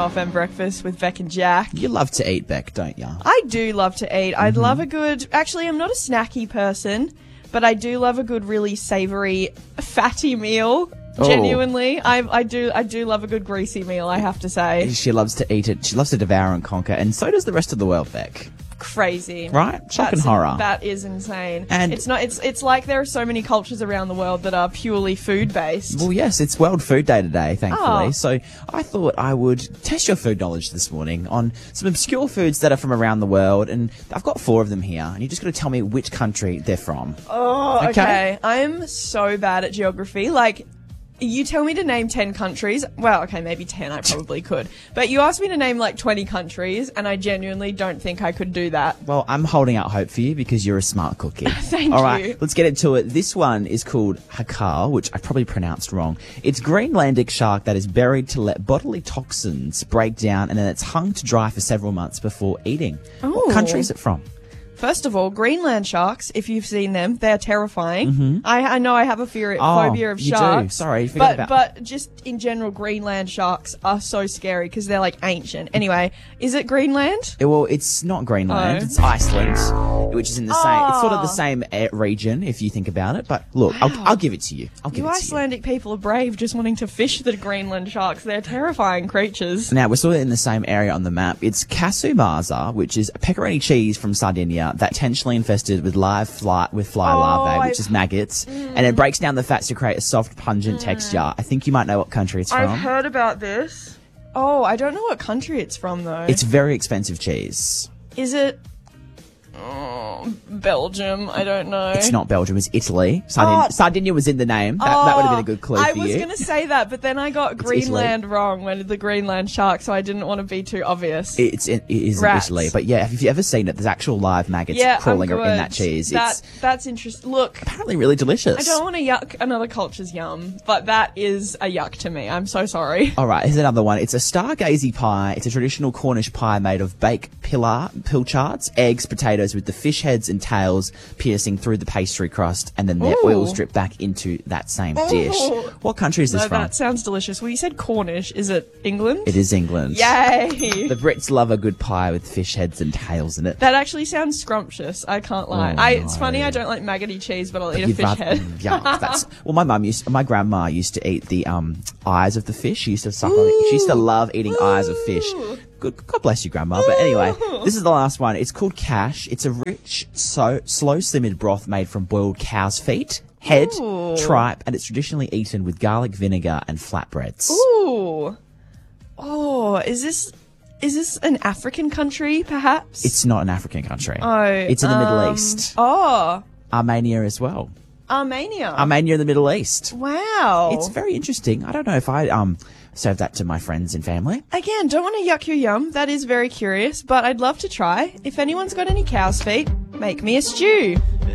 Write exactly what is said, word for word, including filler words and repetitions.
O F M breakfast with Beck and Jack. You love to eat, Beck, don't you? I do love to eat. I'd Mm-hmm. love a good... Actually, I'm not a snacky person, but I do love a good, really savoury, fatty meal. Oh. Genuinely. I, I do I do love a good greasy meal, I have to say. She loves to eat it. She loves to devour and conquer, and so does the rest of the world, Beck. Crazy. Right? Shock and That's- horror. That is insane. And- it's not it's it's like there are so many cultures around the world that are purely food based. Well, yes, it's World Food Day today, thankfully. Oh. So I thought I would test your food knowledge this morning on some obscure foods that are from around the world, and I've got four of them here, and you just got to tell me which country they're from. Oh, okay. Okay. I'm so bad at geography. Like, you tell me to name ten countries. Well, okay, maybe ten, I probably could. But you asked me to name like twenty countries, and I genuinely don't think I could do that. Well, I'm holding out hope for you because you're a smart cookie. Thank All right, you. let's get into it. This one is called hakal, which I probably pronounced wrong. It's Greenlandic shark that is buried to let bodily toxins break down, and then it's hung to dry for several months before eating. Ooh. What country is it from? First of all, Greenland sharks, if you've seen them, they're terrifying. I, I know I have a fear, Oh, phobia of you do. sharks. Sorry, forget but, about- But just in general, Greenland sharks are so scary because they're like ancient. Anyway, is it Greenland? Eh, Well, it's not Greenland. Oh. It's Iceland, which is in the same. It's sort of the Oh. same uh, region if you think about it. But look, I'll, I'll give it to you. I'll give You it to Icelandic people are brave just wanting to fish the Greenland sharks. They're terrifying creatures. you. Now we're sort of in the same area on the map. It's Kasumarza, which is a pepperoni cheese from Sardinia that intentionally infested with live fly with fly Oh, larvae, which I've- is maggots, and it breaks down the fats to create a soft, pungent texture. I think you might know what country it's I've from. heard about this. Oh, I don't know what country it's from though. It's very expensive cheese. Is it oh, Belgium? I don't know. It's not Belgium. It's Italy. Sardin- Oh. Sardinia was in the name. That, that would have been a good clue I for was you. going to say that, but then I got Greenland wrong when the Greenland shark, so I didn't want to be too obvious. It's in, it is in Rats. Italy, but yeah, if you've ever seen it, there's actual live maggots yeah, crawling I'm in good. that cheese. That, It's that's interesting. Look, apparently really delicious. I don't want to yuck another culture's yum, but that is a yuck to me. I'm so sorry. All right, here's another one. It's a stargazy pie. It's a traditional Cornish pie made of baked pillar, pilchards, eggs, potatoes with the fish heads and tails piercing through the pastry crust, and then their Ooh. oils drip back into that same dish. What country is this No, from? that sounds delicious. Well, you said Cornish. Is it England? It is England. Yay! The Brits love a good pie with fish heads and tails in it. That actually sounds scrumptious. I can't lie. Oh, I, it's no. funny I don't like maggoty cheese, but I'll eat a You'd fish rather- head. Yuck, that's, well, my mum used, my grandma used to eat the um eyes of the fish. She used to suck on it. She used to love eating eyes of fish. Good, God bless you, grandma. But anyway, this is the last one. It's called cash. It's a rich, so slow simmered broth made from boiled cow's feet, head, Ooh. tripe, and it's traditionally eaten with garlic vinegar and flatbreads. Ooh. Oh, is this is this an African country, perhaps? It's not an African country. Oh, it's in the Middle um, East. Oh, Armenia as well. Armenia. Armenia in the Middle East. Wow. It's very interesting. I don't know if I um serve that to my friends and family. Again, don't want to yuck your yum. That is very curious, but I'd love to try. If anyone's got any cow's feet, make me a stew.